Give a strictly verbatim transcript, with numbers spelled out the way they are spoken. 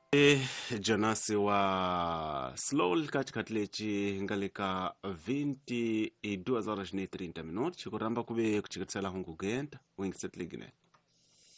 E, Jonasi wa Slow katika tilechi ngalika vinte e duas horas e trinta minutos chikuramba kube kuchikitsela hungu genta wingi setligine